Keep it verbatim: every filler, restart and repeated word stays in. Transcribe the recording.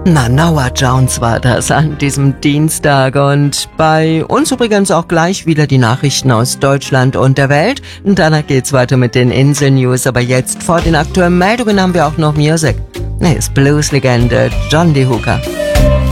Na, Noah Jones war das an diesem Dienstag und bei uns übrigens auch gleich wieder die Nachrichten aus Deutschland und der Welt. Und danach geht's weiter mit den Insel-News, aber jetzt vor den aktuellen Meldungen haben wir auch noch Musik. Nee, ist Blues-Legende John Lee Hooker.